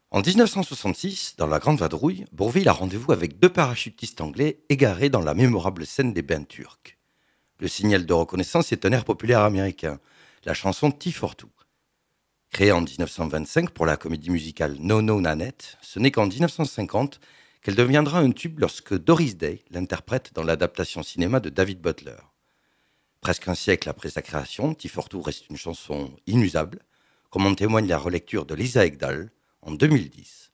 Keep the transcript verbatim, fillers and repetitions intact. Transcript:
En mille neuf cent soixante-six, dans la Grande Vadrouille, Bourvil a rendez-vous avec deux parachutistes anglais égarés dans la mémorable scène des bains turcs. Le signal de reconnaissance est un air populaire américain, la chanson T for Two. Créée en mille neuf cent vingt-cinq pour la comédie musicale No No Nanette, ce n'est qu'en mille neuf cent cinquante qu'elle deviendra un tube lorsque Doris Day l'interprète dans l'adaptation cinéma de David Butler. Presque un siècle après sa création, T for Two reste une chanson inusable, comme en témoigne la relecture de Lisa Ekdahl en deux mille dix.